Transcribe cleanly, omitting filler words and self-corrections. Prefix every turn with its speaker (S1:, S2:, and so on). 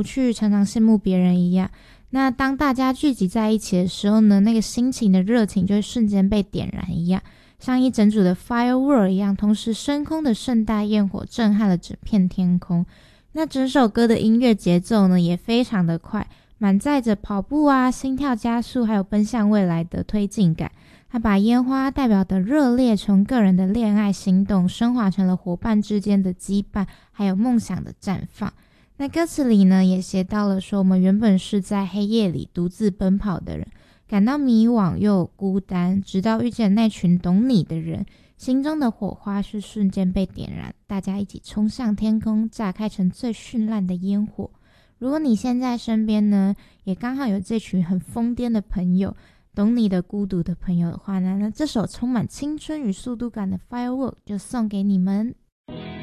S1: 无趣，常常羡慕别人一样。那当大家聚集在一起的时候呢，那个心情的热情就会瞬间被点燃一样，像一整组的 firework 一样，同时升空的盛大焰火震撼了整片天空。那整首歌的音乐节奏呢也非常的快，满载着跑步啊、心跳加速还有奔向未来的推进感。它把烟花代表的热烈从个人的恋爱心动升华成了伙伴之间的羁绊还有梦想的绽放。那歌词里呢也写到了说，我们原本是在黑夜里独自奔跑的人，感到迷惘又孤单，直到遇见那群懂你的人，心中的火花是瞬间被点燃，大家一起冲向天空，炸开成最绚烂的烟火。如果你现在身边呢也刚好有这群很疯癫的朋友，懂你的孤独的朋友的话呢，那这首充满青春与速度感的 Firework 就送给你们。